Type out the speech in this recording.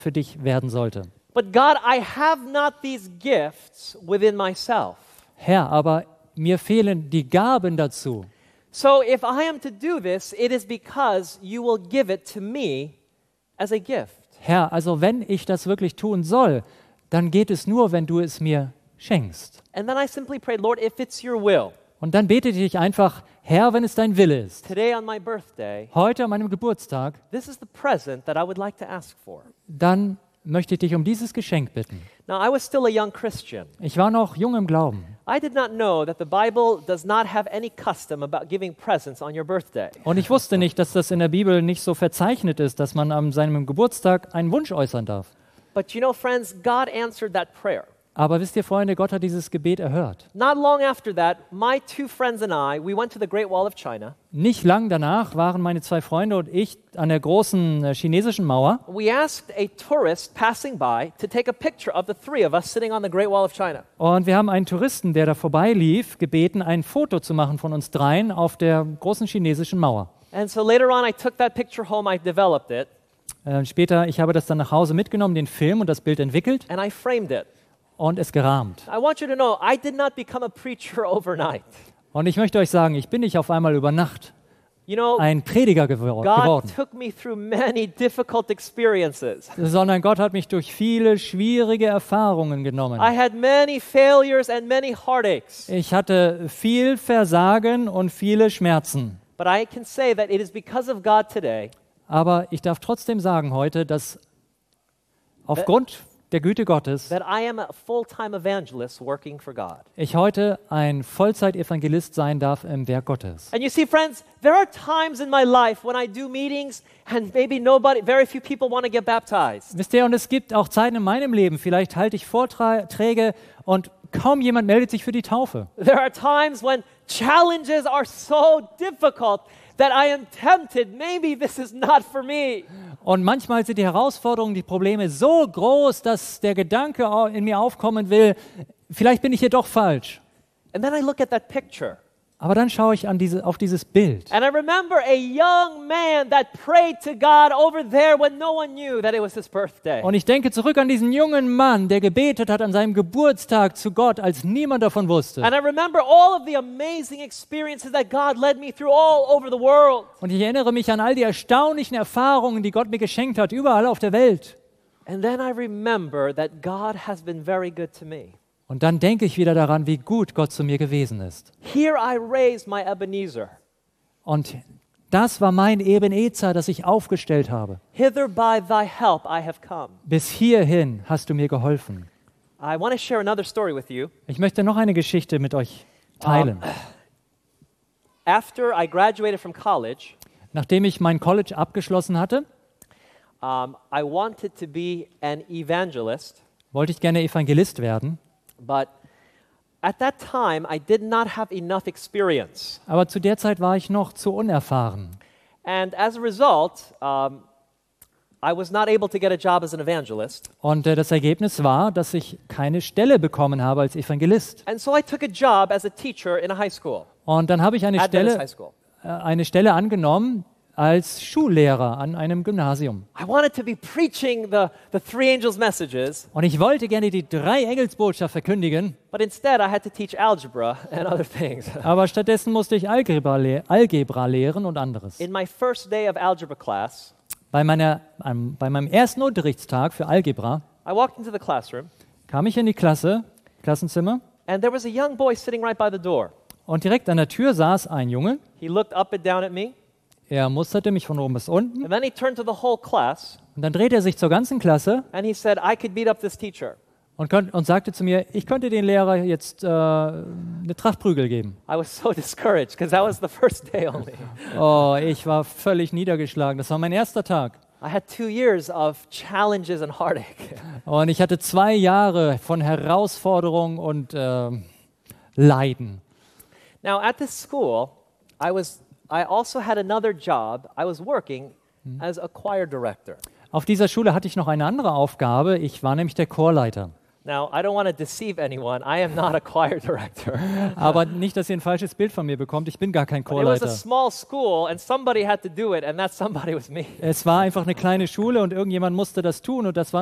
für dich werden sollte. But God, I have not these gifts within myself. Herr, aber mir fehlen die Gaben dazu. So if I am to do this, it is because you will give it to me as a gift. Herr, also wenn ich das wirklich tun soll, dann geht es nur, wenn du es mir schenkst. And then I simply prayed, Lord, if it's your will, Und dann betete ich einfach, Herr, wenn es dein Wille ist, today on my birthday, heute an meinem Geburtstag, this is the present that I would like to ask for. dann möchte ich dich um dieses Geschenk bitten. Now, I was still a young Christian. Ich war noch jung im Glauben I did not know that the Bible does not have any custom about giving presents on your birthday. und ich wusste nicht, dass das in der Bibel nicht so verzeichnet ist, dass man an seinem Geburtstag einen Wunsch äußern darf. But you know, friends, God answered that prayer. Aber wisst ihr, Freunde, Gott hat dieses Gebet erhört. Not long after that, my two friends and I, we went to the Great Wall of China. Nicht lang danach waren meine zwei Freunde und ich an der großen chinesischen Mauer. We asked a tourist passing by to take a picture of the three of us sitting on the Great Wall of China. Und wir haben einen Touristen, der da vorbeilief, gebeten, ein Foto zu machen von uns dreien auf der großen chinesischen Mauer. And so later on, I took that picture home, I developed it, Später, ich habe das dann nach Hause mitgenommen, den Film und das Bild entwickelt and I framed it. und es gerahmt. I want you to know, I did not become a preacher overnight. Und ich möchte euch sagen, ich bin nicht auf einmal über Nacht You know, ein Prediger God geworden, took me through many difficult experiences. sondern Gott hat mich durch viele schwierige Erfahrungen genommen. I had many failures and many heartaches. Ich hatte viel Versagen und viele Schmerzen. But I can say that it is because of God today Aber ich darf trotzdem sagen heute, dass aufgrund der Güte Gottes that I am a full-time evangelist working for God. ich heute ein Vollzeit-Evangelist sein darf im Werk Gottes. And you see, friends, there are times in my life when I do meetings and maybe very few people want to get baptized. Wisst ihr, und es gibt auch Zeiten in meinem Leben, vielleicht halte ich Vorträge und kaum jemand meldet sich für die Taufe. There are times when challenges are so difficult that I am tempted, maybe this is not for me. Und manchmal sind die Herausforderungen, die Probleme so groß, dass der Gedanke in mir aufkommen will, vielleicht bin ich hier doch falsch. And then I look at that picture. Aber dann schaue ich auf dieses Bild. And I remember a young man that prayed to God over there when no one knew that it was his birthday. Und ich denke zurück an diesen jungen Mann, der gebetet hat an seinem Geburtstag zu Gott, als niemand davon wusste. And I remember all of the amazing experiences that God led me through all over the world. Und ich erinnere mich an all die erstaunlichen Erfahrungen, die Gott mir geschenkt hat, überall auf der Welt. And then I remember that God has been very good to me. Und dann denke ich wieder daran, wie gut Gott zu mir gewesen ist. Here I raised my Ebenezer. Und das war mein Ebenezer, das ich aufgestellt habe. Hither by thy help I have come. Bis hierhin hast du mir geholfen. I want to share another story with you. Ich möchte noch eine Geschichte mit euch teilen. After I graduated from college, Nachdem ich mein College abgeschlossen hatte, I wanted to be an evangelist, wollte ich gerne Evangelist werden. but at that time I did not have enough experience. Aber zu der Zeit war ich noch zu unerfahren. And as a result, I was not able to get a job as an evangelist. Und das Ergebnis war, dass ich keine Stelle bekommen habe als Evangelist. And so I took a job as a teacher in a high school, Und dann habe ich Adventist high school. eine Stelle angenommen als Schullehrer an einem Gymnasium. I wanted to be preaching the three angels' messages, Und ich wollte gerne die 3 Engelsbotschaft verkündigen, but instead I had to teach algebra and other things. aber stattdessen musste ich Algebra lehren und anderes. In my first day of algebra class, Bei meinem ersten Unterrichtstag für Algebra I walked into the classroom, kam ich in die Klassenzimmer, and there was a young boy sitting right by the door. und direkt an der Tür saß ein Junge. He looked up and down at me, Er musterte mich von oben bis unten and then he turned to the whole class, und dann drehte er sich zur ganzen Klasse and he said, I could beat up this teacher. und sagte zu mir, ich könnte den Lehrer jetzt eine Tracht Prügel geben. I was so discouraged because that was the first day only. Oh, ich war völlig niedergeschlagen. Das war mein erster Tag. I had 2 years of challenges and heartache. Und ich hatte 2 Jahre von Herausforderung und Leiden. Now at this school, I also had another job. I was working as a choir director. Auf dieser Schule hatte ich noch eine andere Aufgabe. Ich war nämlich der Chorleiter. Now, I don't want to deceive anyone. I am not a choir director. Aber nicht, dass ihr ein falsches Bild von mir bekommt. Ich bin gar kein It was a Chorleiter. small school, and somebody had to do it, and that somebody was me. Es war einfach eine kleine Schule und irgendjemand musste das tun und das war